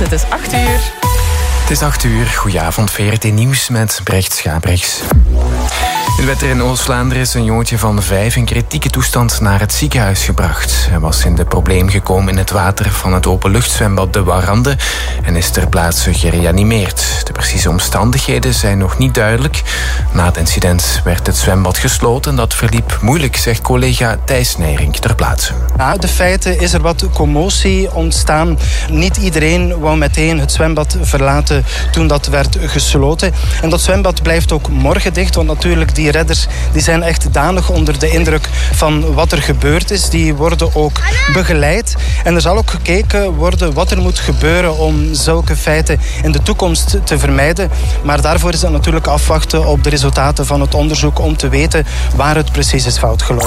Het is 8 uur. Het is 8 uur. Goedenavond, VRT Nieuws met Brecht Schaprechts. In Wetter in Oost-Vlaanderen is een jongetje van 5 in kritieke toestand naar het ziekenhuis gebracht. Hij was in de probleem gekomen in het water van het openluchtzwembad De Warande en is ter plaatse gereanimeerd. De precieze omstandigheden zijn nog niet duidelijk. Na het incident werd het zwembad gesloten en dat verliep moeilijk, zegt collega Thijs Nijrink ter plaatse. Na de feiten is er wat commotie ontstaan. Niet iedereen wou meteen het zwembad verlaten toen dat werd gesloten. En dat zwembad blijft ook morgen dicht, want natuurlijk die redders die zijn echt danig onder de indruk van wat er gebeurd is. Die worden ook begeleid. En er zal ook gekeken worden wat er moet gebeuren om zulke feiten in de toekomst te vermijden. Maar daarvoor is dat natuurlijk afwachten op de resultaten van het onderzoek om te weten waar het precies is fout gelopen.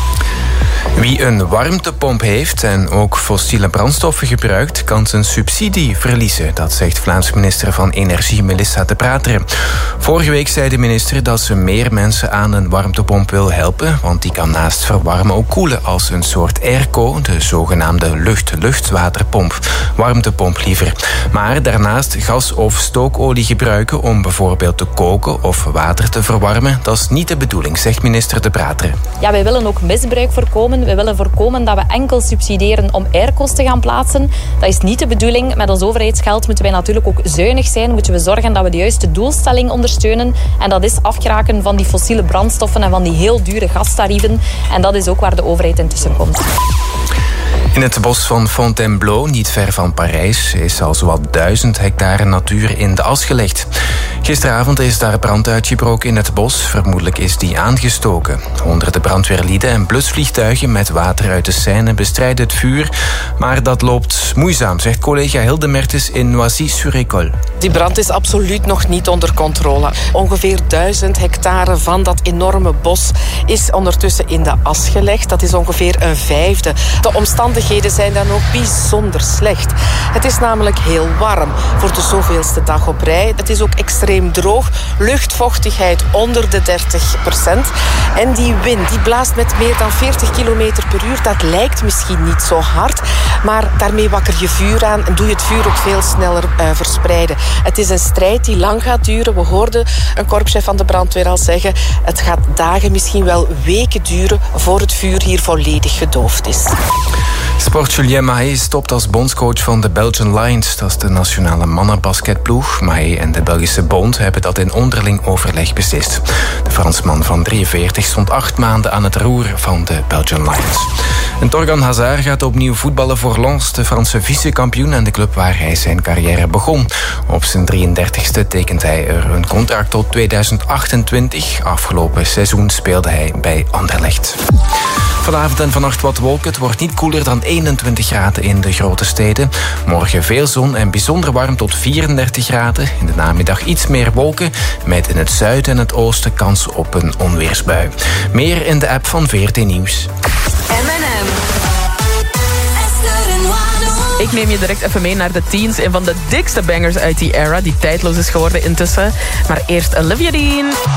Wie een warmtepomp heeft en ook fossiele brandstoffen gebruikt, kan zijn subsidie verliezen. Dat zegt Vlaams minister van Energie Melissa De Prateren. Vorige week zei de minister dat ze meer mensen aan een warmtepomp wil helpen, want die kan naast verwarmen ook koelen als een soort airco, de zogenaamde lucht-luchtwaterpomp. Warmtepomp liever. Maar daarnaast gas of stookolie gebruiken om bijvoorbeeld te koken of water te verwarmen, dat is niet de bedoeling, zegt minister De Prateren. Ja, wij willen ook misbruik voorkomen. We willen voorkomen dat we enkel subsidiëren om airco's te gaan plaatsen. Dat is niet de bedoeling. Met ons overheidsgeld moeten wij natuurlijk ook zuinig zijn. Moeten we zorgen dat we de juiste doelstelling ondersteunen. En dat is afgeraken van die fossiele brandstoffen en van die heel dure gastarieven. En dat is ook waar de overheid intussen komt. In het bos van Fontainebleau, niet ver van Parijs, is al zowat 1000 hectare natuur in de as gelegd. Gisteravond is daar brand uitgebroken in het bos. Vermoedelijk is die aangestoken. Honderden brandweerlieden en blusvliegtuigen met water uit de Seine bestrijden het vuur. Maar dat loopt moeizaam, zegt collega Hilde Mertens in Noisy-sur-École. Die brand is absoluut nog niet onder controle. Ongeveer 1000 hectare van dat enorme bos is ondertussen in de as gelegd. Dat is ongeveer een vijfde. De omstandigheden zijn dan ook bijzonder slecht. Het is namelijk heel warm voor de zoveelste dag op rij. Het is ook extreem droog. Luchtvochtigheid onder de 30%. En die wind die blaast met meer dan 40 km per uur. Dat lijkt misschien niet zo hard. Maar daarmee wakker je vuur aan en doe je het vuur ook veel sneller verspreiden. Het is een strijd die lang gaat duren. We hoorden een korpschef van de brandweer al zeggen, het gaat dagen, misschien wel weken duren voor het vuur hier volledig gedoofd is. Sport Julien Mahé stopt als bondscoach van de Belgian Lions. Dat is de nationale mannenbasketploeg. Mahé en de Belgische bond hebben dat in onderling overleg beslist. De Fransman van 43 stond 8 maanden aan het roer van de Belgian Lions. En Torgan Hazard gaat opnieuw voetballen voor Lens, de Franse vice-kampioen en de club waar hij zijn carrière begon. Op zijn 33ste tekent hij er een contract tot 2028. Afgelopen seizoen speelde hij bij Anderlecht. Vanavond en vannacht wat wolken. Het wordt niet koeler dan 21 graden in de grote steden. Morgen veel zon en bijzonder warm tot 34 graden. In de namiddag iets meer wolken, met in het zuiden en het oosten kans op een onweersbui. Meer in de app van VRT Nieuws. Ik neem je direct even mee naar de teens. Een van de dikste bangers uit die era, die tijdloos is geworden intussen. Maar eerst Olivia Dean.